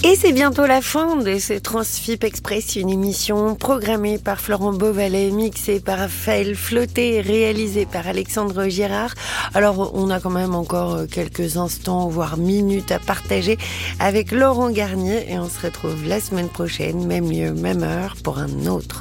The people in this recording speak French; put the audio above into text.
Et c'est bientôt la fin de ce Transfip Express, une émission programmée par Florent Beauvalet, mixée par Raphaël Flauté, réalisée par Alexandre Girard. Alors, on a quand même encore quelques instants, voire minutes à partager avec Laurent Garnier et on se retrouve la semaine prochaine, même lieu, même heure, pour un autre